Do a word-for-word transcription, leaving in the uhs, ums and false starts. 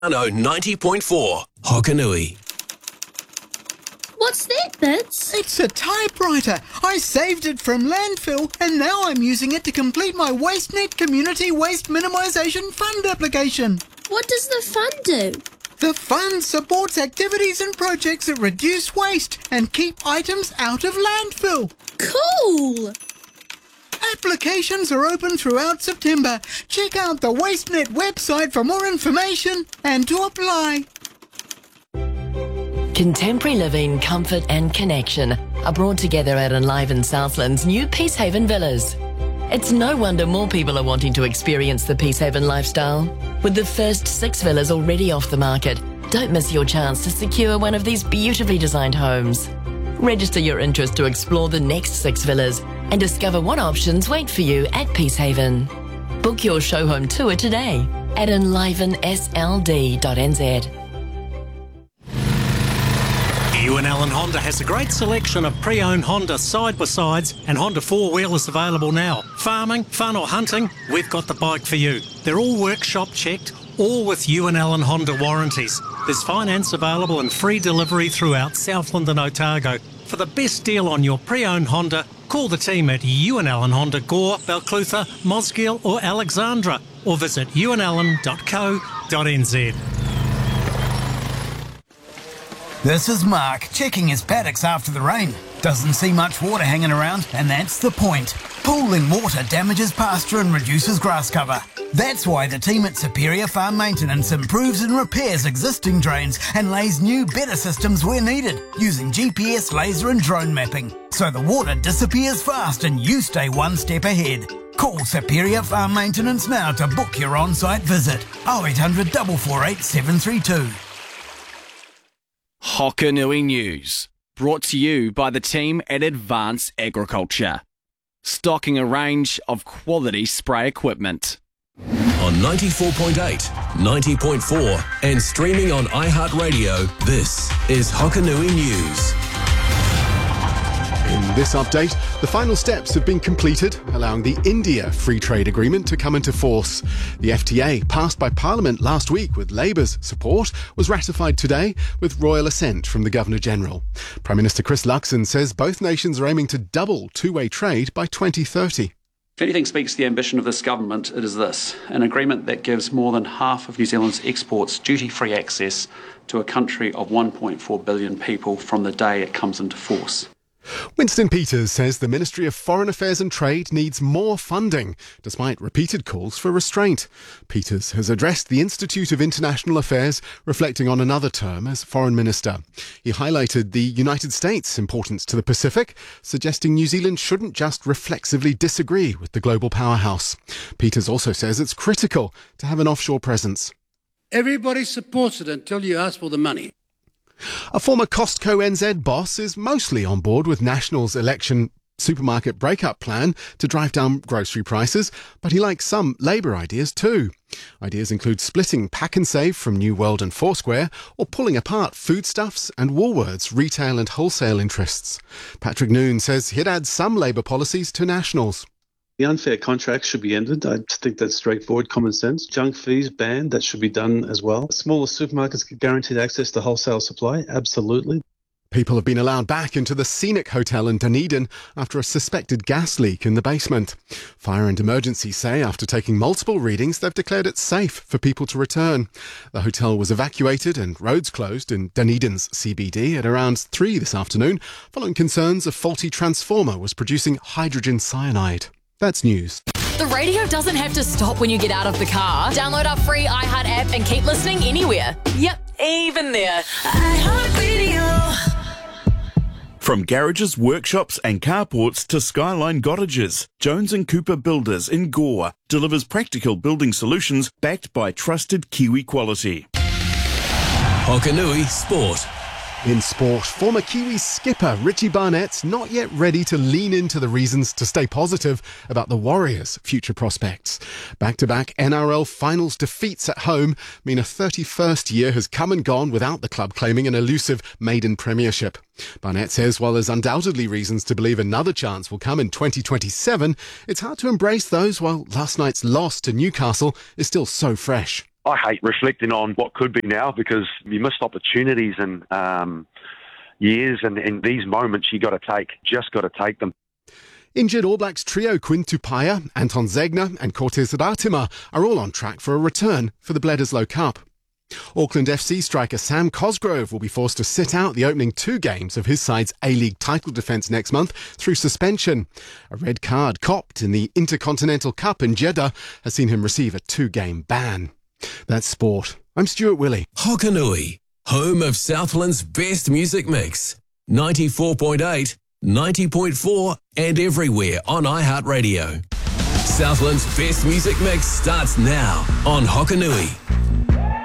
No, ninety point four, Hokanui. What's that, Bits? It's a typewriter. I saved it from landfill and now I'm using it to complete my WasteNet Community Waste Minimisation Fund application. What does the fund do? The fund supports activities and projects that reduce waste and keep items out of landfill. Cool! Applications are open throughout September. Check out the WasteNet website for more information and to apply. Contemporary living, comfort and connection are brought together at Enliven Southland's new Peacehaven Villas. It's no wonder more people are wanting to experience the Peacehaven lifestyle. With the first six villas already off the market, don't miss your chance to secure one of these beautifully designed homes. Register your interest to explore the next six villas and discover what options wait for you at Peacehaven. Book your show home tour today at enliven s l d dot n z. Ewan Allen Honda has a great selection of pre-owned Honda side-by-sides and Honda four-wheelers available now. Farming, fun or hunting, we've got the bike for you. They're all workshop checked, all with Ewan Allen Honda warranties. There's finance available and free delivery throughout Southland and Otago. For the best deal on your pre-owned Honda, call the team at Ewan Allen Honda Gore, Balclutha, Mosgiel or Alexandra, or visit ewan allen dot co dot n z. This is Mark, checking his paddocks after the rain. Doesn't see much water hanging around, and that's the point. Pooling water damages pasture and reduces grass cover. That's why the team at Superior Farm Maintenance improves and repairs existing drains and lays new, better systems where needed, using G P S, laser and drone mapping. So the water disappears fast and you stay one step ahead. Call Superior Farm Maintenance now to book your on-site visit. oh eight hundred, four four eight, seven three two. Hokanui News, brought to you by the team at Advance Agriculture. Stocking a range of quality spray equipment. On ninety-four point eight, ninety point four and streaming on iHeartRadio, this is Hokanui News. In this update, the final steps have been completed, allowing the India Free Trade Agreement to come into force. The F T A, passed by Parliament last week with Labour's support, was ratified today with royal assent from the Governor-General. Prime Minister Chris Luxon says both nations are aiming to double two-way trade by twenty thirty. If anything speaks to the ambition of this government, it is this: an agreement that gives more than half of New Zealand's exports duty-free access to a country of one point four billion people from the day it comes into force. Winston Peters says the Ministry of Foreign Affairs and Trade needs more funding, despite repeated calls for restraint. Peters has addressed the Institute of International Affairs, reflecting on another term as Foreign Minister. He highlighted the United States' importance to the Pacific, suggesting New Zealand shouldn't just reflexively disagree with the global powerhouse. Peters also says it's critical to have an offshore presence. Everybody supports it until you ask for the money. A former Costco N Z boss is mostly on board with National's election supermarket breakup plan to drive down grocery prices, but he likes some Labour ideas too. Ideas include splitting Pack and Save from New World and Foursquare, or pulling apart Foodstuffs and Woolworths' retail and wholesale interests. Patrick Noon says he'd add some Labour policies to National's. The unfair contracts should be ended. I think that's straightforward, common sense. Junk fees banned, that should be done as well. Smaller supermarkets get guaranteed access to wholesale supply, absolutely. People have been allowed back into the Scenic Hotel in Dunedin after a suspected gas leak in the basement. Fire and Emergency say after taking multiple readings, they've declared it safe for people to return. The hotel was evacuated and roads closed in Dunedin's C B D at around three this afternoon, following concerns a faulty transformer was producing hydrogen cyanide. That's news. The radio doesn't have to stop when you get out of the car. Download our free iHeart app and keep listening anywhere. Yep, even there. iHeartRadio. From garages, workshops and carports to Skyline Cottages, Jones and Cooper Builders in Gore delivers practical building solutions backed by trusted Kiwi quality. Hokanui Sport. In sport, former Kiwi skipper Richie Barnett's not yet ready to lean into the reasons to stay positive about the Warriors' future prospects. Back-to-back N R L finals defeats at home mean a thirty-first year has come and gone without the club claiming an elusive maiden premiership. Barnett says while there's undoubtedly reasons to believe another chance will come in twenty twenty-seven, it's hard to embrace those while last night's loss to Newcastle is still so fresh. I hate reflecting on what could be now because you missed opportunities and um, years, and in these moments you got to take, just got to take them. Injured All Blacks trio Quinn Tupaia, Anton Zegna and Cortez Ratima are all on track for a return for the Bledisloe Cup. Auckland F C striker Sam Cosgrove will be forced to sit out the opening two games of his side's A-League title defence next month through suspension. A red card copped in the Intercontinental Cup in Jeddah has seen him receive a two-game ban. That's sport. I'm Stuart Willey. Hokanui, home of Southland's best music mix. ninety-four point eight, ninety point four and everywhere on iHeartRadio. Southland's best music mix starts now on Hokanui.